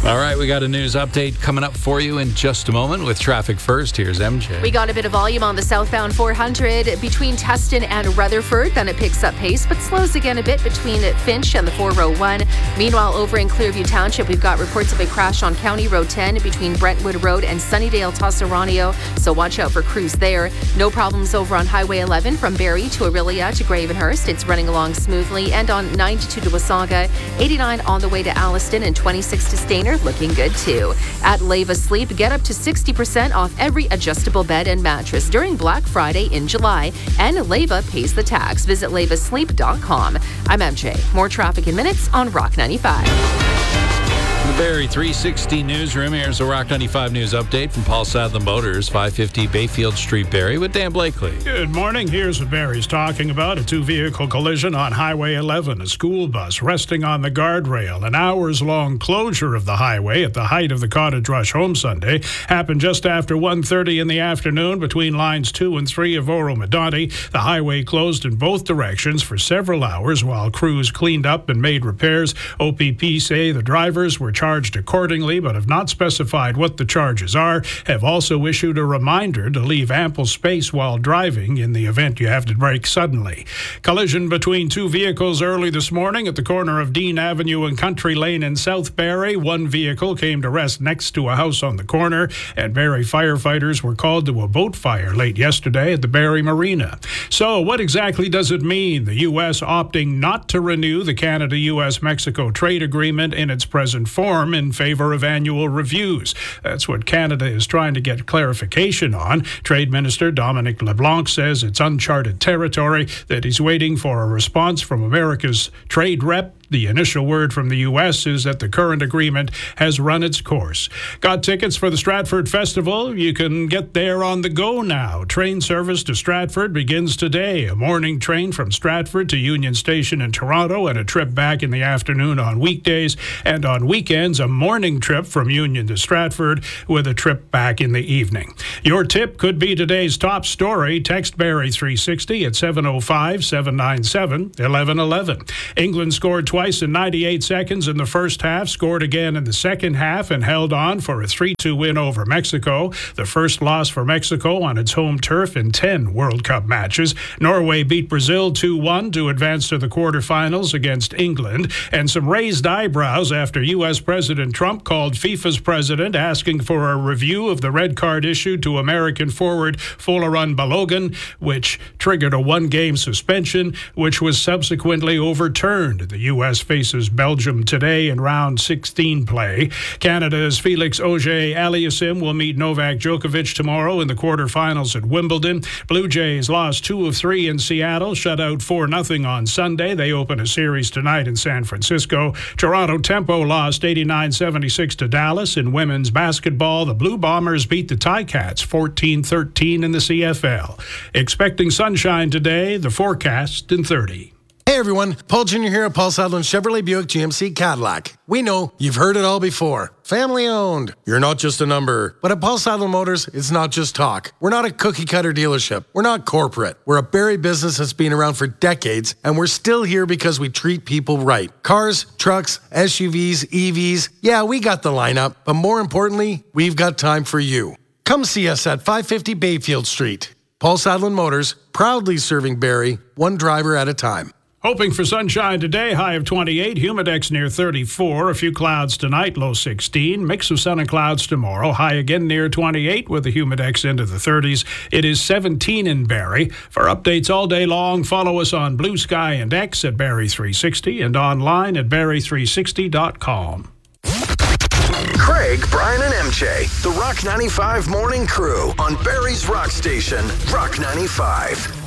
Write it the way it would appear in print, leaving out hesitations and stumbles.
All right, we got a news update coming up for you in just a moment with traffic first. Here's MJ. We got a bit of volume on the southbound 400 between Tustin and Rutherford. Then it picks up pace, but slows again a bit between Finch and the 401. Meanwhile, over in Clearview Township, we've got reports of a crash on County Road 10 between Brentwood Road and Sunnydale Tosserano. So watch out for crews there. No problems over on Highway 11 from Barrie to Aurelia to Gravenhurst. It's running along smoothly. And on 92 to Wasaga, 89 on the way to Alliston, and 26 to Stayner, looking good too. At Leva Sleep, get up to 60% off every adjustable bed and mattress during Black Friday in July, and Leva pays the tax. Visit levasleep.com. I'm MJ. More traffic in minutes on Rock 95. The Barrie 360 newsroom. Here's a Rock 95 news update from Paul Sadler Motors, 550 Bayfield Street, Barrie, with Dan Blakely. Good morning. Here's what Barrie's talking about. A two-vehicle collision on Highway 11. A school bus resting on the guardrail. An hours-long closure of the highway at the height of the Cottage Rush Home Sunday happened just after 1:30 in the afternoon between lines 2 and 3 of Oro-Medonte. The highway closed in both directions for several hours while crews cleaned up and made repairs. OPP say the drivers were charged accordingly, but have not specified what the charges are. Have also issued a reminder to leave ample space while driving in the event you have to brake suddenly. Collision between two vehicles early this morning at the corner of Dean Avenue and Country Lane in South Barrie. One vehicle came to rest next to a house on the corner, and Barrie firefighters were called to a boat fire late yesterday at the Barrie Marina. So what exactly does it mean, the U.S. opting not to renew the Canada-U.S.-Mexico trade agreement in its present form in favor of annual reviews? That's what Canada is trying to get clarification on. Trade Minister Dominic LeBlanc says it's uncharted territory, that he's waiting for a response from America's trade rep. The initial word from the U.S. is that the current agreement has run its course. Got tickets for the Stratford Festival? You can get there on the go now. Train service to Stratford begins today. A morning train from Stratford to Union Station in Toronto and a trip back in the afternoon on weekdays. And on weekends, a morning trip from Union to Stratford with a trip back in the evening. Your tip could be today's top story. Text Barrie 360 at 705-797-1111. England scored twice in 98 seconds in the first half, scored again in the second half, and held on for a 3-2 win over Mexico, the first loss for Mexico on its home turf in 10 World Cup matches. Norway beat Brazil 2-1 to advance to the quarterfinals against England, and some raised eyebrows after U.S. President Trump called FIFA's president asking for a review of the red card issued to American forward Folarin Balogun, which triggered a one-game suspension, which was subsequently overturned. The U.S. faces Belgium today in round 16 play. Canada's Felix Auger-Aliassime will meet Novak Djokovic tomorrow in the quarterfinals at Wimbledon. Blue Jays lost 2 of 3 in Seattle, shut out 4-0 on Sunday. They open a series tonight in San Francisco. Toronto Tempo lost 89-76 to Dallas. In women's basketball, the Blue Bombers beat the Ticats 14-13 in the CFL. Expecting sunshine today, the forecast in 30. Hey everyone, Paul Jr. here at Paul Sadler Chevrolet Buick GMC Cadillac. We know you've heard it all before. Family owned. You're not just a number. But at Paul Sadler Motors, it's not just talk. We're not a cookie cutter dealership. We're not corporate. We're a Barrie business that's been around for decades, and we're still here because we treat people right. Cars, trucks, SUVs, EVs. Yeah, we got the lineup. But more importantly, we've got time for you. Come see us at 550 Bayfield Street. Paul Sadler Motors, proudly serving Barrie, one driver at a time. Hoping for sunshine today, high of 28, humidex near 34, a few clouds tonight, low 16, mix of sun and clouds tomorrow, high again near 28 with the humidex into the 30s. It is 17 in Barrie. For updates all day long, follow us on Blue Sky and X at Barrie360 and online at Barrie360.com. Craig, Brian, and MJ, the Rock 95 Morning Crew on Barrie's Rock Station, Rock 95.